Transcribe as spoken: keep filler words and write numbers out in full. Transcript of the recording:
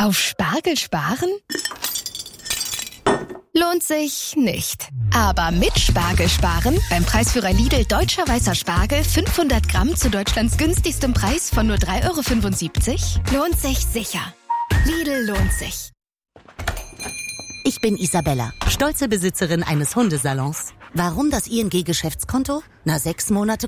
Auf Spargel sparen? Lohnt sich nicht. Aber mit Spargel sparen, beim Preisführer Lidl Deutscher Weißer Spargel, fünfhundert Gramm zu Deutschlands günstigstem Preis von nur drei Euro fünfundsiebzig, lohnt sich sicher. Lidl lohnt sich. Ich bin Isabella, stolze Besitzerin eines Hundesalons. Warum das I N G-Geschäftskonto? Na, sechs Monate